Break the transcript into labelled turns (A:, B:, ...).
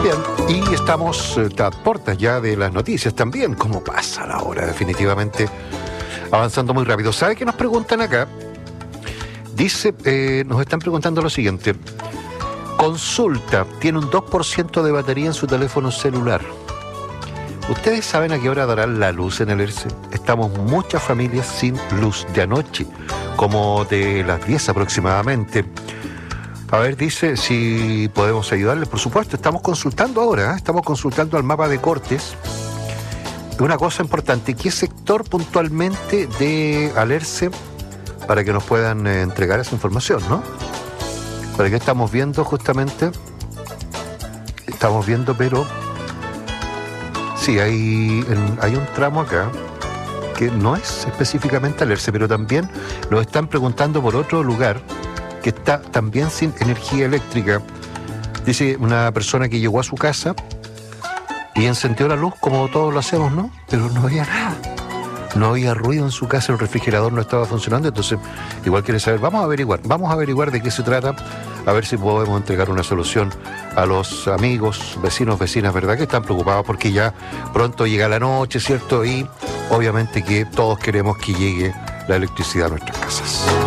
A: Bien, y estamos a puertas ya de las noticias también. ¿Cómo pasa la hora? Definitivamente avanzando muy rápido. ¿Sabe qué nos preguntan acá? Dice, nos están preguntando lo siguiente. Consulta, tiene un 2% de batería en su teléfono celular. ¿Ustedes saben a qué hora dará la luz en el ERCE? Estamos muchas familias sin luz de anoche, como de las 10 aproximadamente. A ver, dice, si podemos ayudarles. Por supuesto, estamos consultando ahora, estamos consultando el mapa de cortes. Una cosa importante, ¿qué sector puntualmente de Alerce para que nos puedan entregar esa información, ¿no? Para que estamos viendo justamente, estamos viendo, pero sí, hay un tramo acá que no es específicamente Alerce, pero también nos están preguntando por otro lugar que está también sin energía eléctrica. Dice una persona que llegó a su casa y encendió la luz como todos lo hacemos, ¿no? Pero no había nada. No había ruido en su casa, el refrigerador no estaba funcionando, entonces igual quiere saber, vamos a averiguar de qué se trata, a ver si podemos entregar una solución a los amigos, vecinos, vecinas, ¿verdad? Que están preocupados porque ya pronto llega la noche, ¿cierto? Y obviamente que todos queremos que llegue la electricidad a nuestras casas.